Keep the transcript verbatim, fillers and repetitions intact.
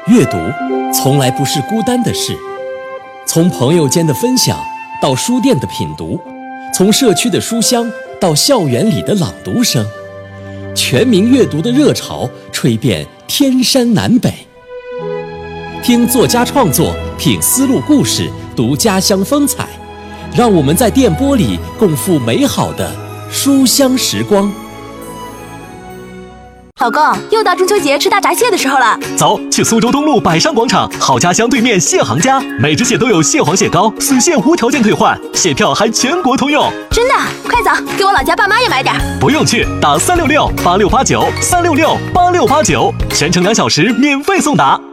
阅读从来不是孤单的事，从朋友间的分享到书店的品读，从社区的书香到校园里的朗读声，全民阅读的热潮吹遍天山南北。听作家创作，品丝路故事，读家乡风采，让我们在电波里共赴美好的书香时光。 老公，又到中秋节吃大闸蟹的时候了， 走，去苏州东路百商广场好家乡对面蟹行家，每只蟹都有蟹黄蟹膏，死蟹无条件退换，蟹票还全国通用。 真的？快走，给我老家爸妈也买点。 不用去，打三六六八六八九三六六八六八九，全程两小时免费送达。